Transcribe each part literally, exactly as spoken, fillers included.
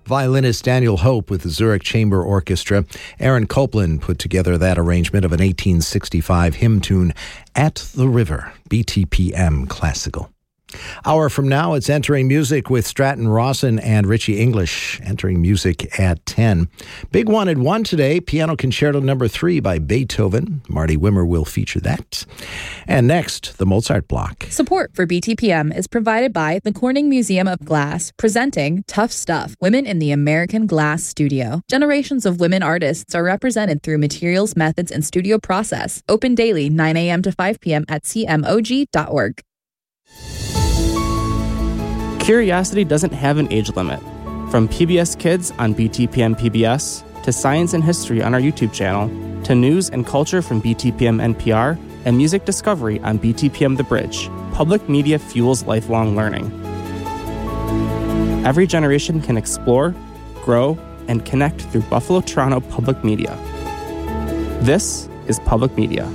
Violinist Daniel Hope with the Zurich Chamber Orchestra. Aaron Copland put together that arrangement of an eighteen sixty-five hymn tune, At the River, B T P M Classical. Hour from now, it's Entering Music with Stratton Rawson and Richie English. Entering Music at ten. Big One at one today, Piano Concerto number three by Beethoven. Marty Wimmer will feature that. And next, the Mozart Block. Support for B T P M is provided by the Corning Museum of Glass, presenting Tough Stuff, Women in the American Glass Studio. Generations of women artists are represented through materials, methods, and studio process. Open daily, nine a.m. to five p.m. at c m o g dot org. Curiosity doesn't have an age limit. From P B S Kids on B T P M P B S, to Science and History on our YouTube channel, to news and culture from B T P M N P R, and music discovery on B T P M The Bridge, public media fuels lifelong learning. Every generation can explore, grow, and connect through Buffalo Toronto Public Media. This is Public Media.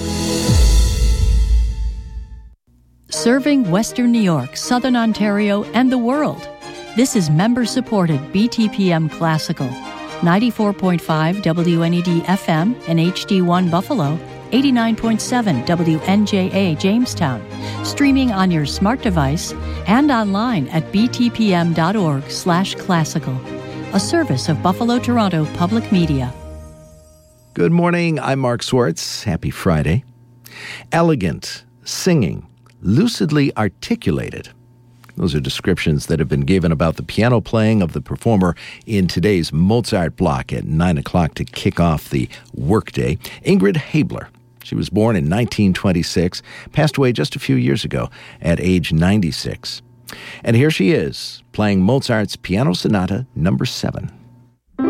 Serving Western New York, Southern Ontario, and the world. This is member-supported B T P M Classical. ninety-four point five W N E D F M and H D one Buffalo, eighty-nine point seven W N J A Jamestown. Streaming on your smart device and online at b t p m dot org slash classical. A service of Buffalo Toronto Public Media. Good morning, I'm Mark Swartz. Happy Friday. Elegant, singing, lucidly articulated. Those are descriptions that have been given about the piano playing of the performer in today's Mozart Block at nine o'clock to kick off the workday. Ingrid Habler. She was born in nineteen twenty-six, passed away just a few years ago at age ninety-six. And here she is, playing Mozart's Piano Sonata number seven.